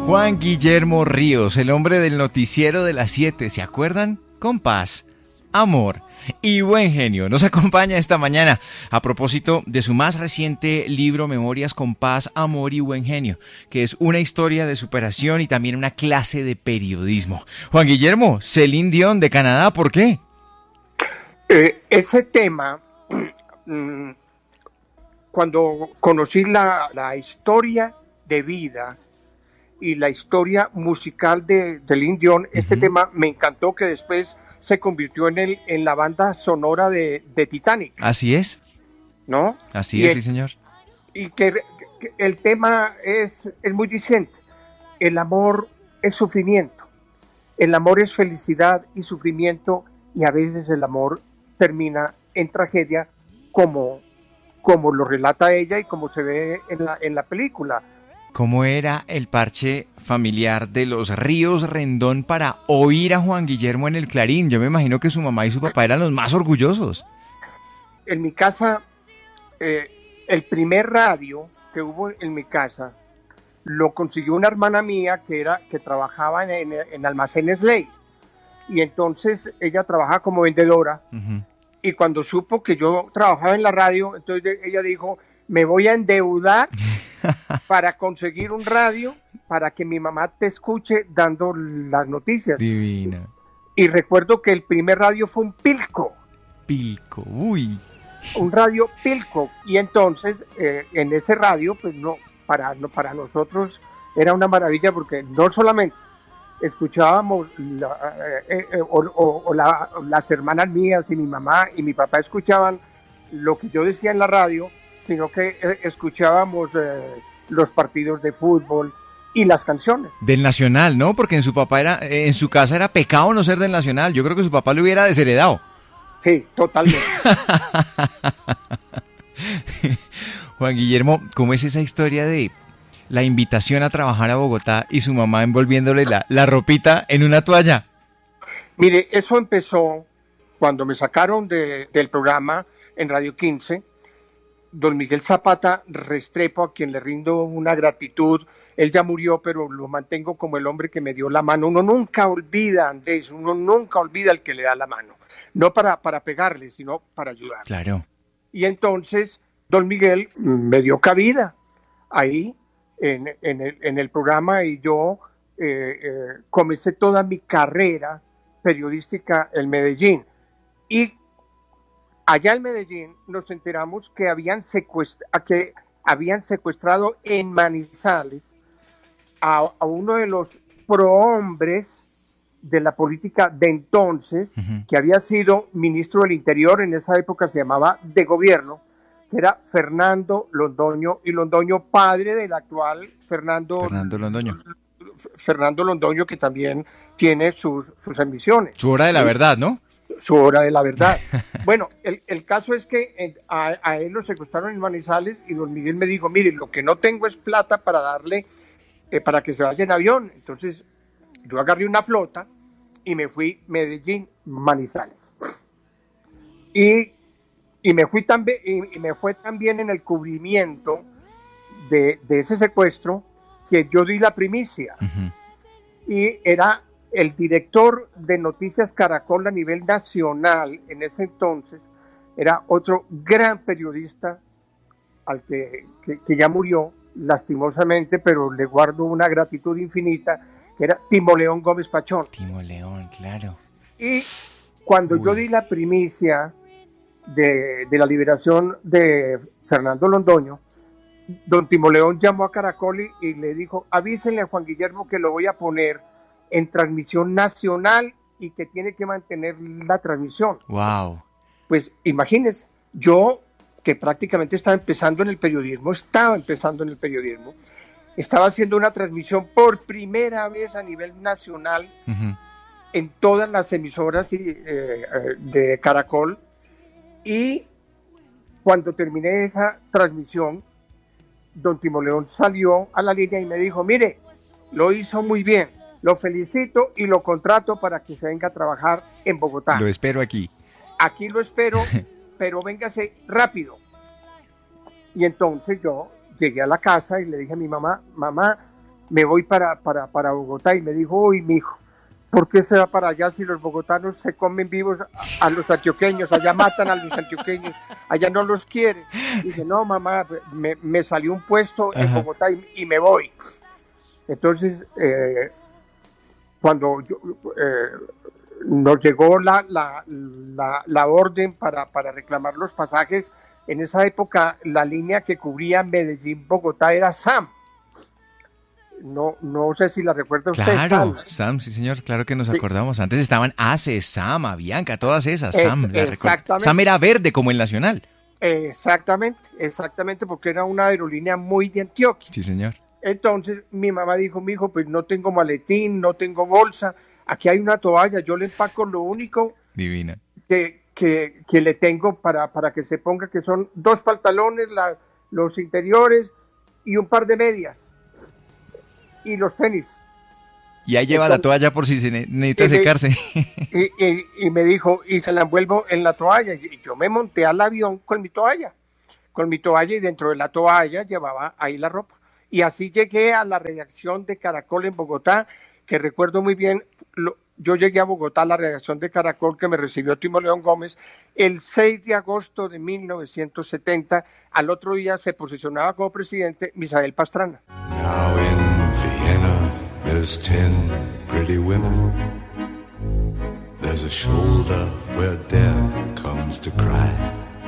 Juan Guillermo Ríos, el hombre del noticiero de las 7, ¿se acuerdan? Con paz, amor y buen genio. Nos acompaña esta mañana a propósito de su más reciente libro Memorias con paz, amor y buen genio, que es una historia de superación y también una clase de periodismo. Juan Guillermo, Celine Dion de Canadá, ¿por qué? Ese tema, cuando conocí la historia de vida y la historia musical de Celine Dion, este tema me encantó, que después se convirtió en la banda sonora de Titanic. Así es. ¿No? Así es, sí, señor. Y que el tema es muy diciente. El amor es sufrimiento. El amor es felicidad y sufrimiento, y a veces el amor termina en tragedia, como lo relata ella y como se ve en la película. ¿Cómo era el parche familiar de los Ríos Rendón para oír a Juan Guillermo en el Clarín? Yo me imagino que su mamá y su papá eran los más orgullosos. En mi casa, el primer radio que hubo en mi casa lo consiguió una hermana mía que trabajaba en Almacenes Ley. Y entonces ella trabajaba como vendedora. Y cuando supo que yo trabajaba en la radio, entonces ella dijo: me voy a endeudar para conseguir un radio para que mi mamá te escuche dando las noticias. Divina. Y recuerdo que el primer radio fue un Pilco. Pilco, uy. Un radio Pilco. Y entonces en ese radio, pues para nosotros era una maravilla, porque no solamente escuchábamos las hermanas mías y mi mamá y mi papá escuchaban lo que yo decía en la radio, sino que escuchábamos los partidos de fútbol y las canciones. Del Nacional, ¿no? Porque en su casa era pecado no ser del Nacional. Yo creo que su papá lo hubiera desheredado. Sí, totalmente. Juan Guillermo, ¿cómo es esa historia de la invitación a trabajar a Bogotá y su mamá envolviéndole la ropita en una toalla? Mire, eso empezó cuando me sacaron del programa en Radio 15. Don Miguel Zapata Restrepo, a quien le rindo una gratitud. Él ya murió, pero lo mantengo como el hombre que me dio la mano. Uno nunca olvida, Andrés, uno nunca olvida al que le da la mano. No para pegarle, sino para ayudar. Claro. Y entonces don Miguel me dio cabida ahí en el programa, y yo comencé toda mi carrera periodística en Medellín. Y allá en Medellín nos enteramos que habían secuestrado en Manizales a uno de los prohombres de la política de entonces, que había sido ministro del Interior, en esa época se llamaba de gobierno, que era Fernando Londoño, y Londoño, padre del actual Fernando Londoño, que también tiene sus emisiones. Su hora de la verdad, ¿no? Su hora de la verdad. Bueno, el caso es que a él lo secuestraron en Manizales, y don Miguel me dijo: mire, lo que no tengo es plata para darle para que se vaya en avión. Entonces yo agarré una flota y me fui Medellín, Manizales. Y me fue también en el cubrimiento de ese secuestro, que yo di la primicia. Y era el director de Noticias Caracol a nivel nacional en ese entonces, era otro gran periodista al que ya murió lastimosamente, pero le guardo una gratitud infinita, que era Timo León Gómez Pachón. Timo León, claro. Y cuando yo di la primicia de la liberación de Fernando Londoño, don Timo León llamó a Caracol y le dijo: avísenle a Juan Guillermo que lo voy a poner en transmisión nacional y que tiene que mantener la transmisión. Wow. Pues imagínense, yo, que prácticamente estaba empezando en el periodismo, estaba haciendo una transmisión por primera vez a nivel nacional en todas las emisoras de Caracol, y cuando terminé esa transmisión, don Timo León salió a la línea y me dijo: mire, lo hizo muy bien, lo felicito y lo contrato para que se venga a trabajar en Bogotá. Lo espero aquí. Aquí lo espero, pero véngase rápido. Y entonces yo llegué a la casa y le dije a mi mamá: mamá, me voy para Bogotá, y me dijo, uy, mijo, ¿por qué se va para allá si los bogotanos se comen vivos a los antioqueños? Allá matan a los antioqueños, allá no los quieren. Y dije, no, mamá, me salió un puesto en Bogotá y me voy. Entonces, cuando nos llegó la orden para reclamar los pasajes, en esa época la línea que cubría Medellín-Bogotá era SAM. No sé si la recuerda usted. Claro, SAM, sí señor, claro que nos acordamos. Antes estaban ACE, SAM, Avianca, todas esas, SAM. Exactamente. SAM era verde como el Nacional. Exactamente, porque era una aerolínea muy de Antioquia. Sí señor. Entonces mi mamá dijo, mijo, pues no tengo maletín, no tengo bolsa, aquí hay una toalla, yo le empaco lo único divina que le tengo para que se ponga, que son 2 pantalones, los interiores y un par de medias y los tenis. Y ahí lleva la toalla por si se necesita secarse. Y me dijo, y se la envuelvo en la toalla, y yo me monté al avión con mi toalla, y dentro de la toalla llevaba ahí la ropa. Y así llegué a la redacción de Caracol en Bogotá, que recuerdo muy bien, yo llegué a Bogotá a la redacción de Caracol, que me recibió Timo León Gómez, el 6 de agosto de 1970. Al otro día se posicionaba como presidente Misael Pastrana. Now in Vienna there's 10 pretty women. There's a shoulder where death comes to cry.